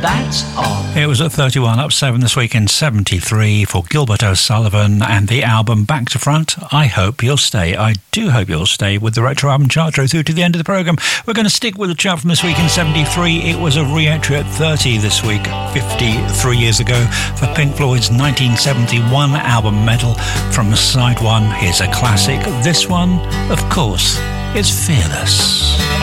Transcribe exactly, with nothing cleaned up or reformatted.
that's all. It was at thirty-one, up seven this week in seventy-three for Gilbert O'Sullivan and the album Back to Front. I hope you'll stay. I do hope you'll stay with the Retro Album Chart through to the end of the programme. We're going to stick with the chart from this week in seventy-three. It was a re-entry at thirty this week, fifty-three years ago, for Pink Floyd's nineteen seventy-one album Metal. From side one, here's a classic. This one, of course, is Fearless.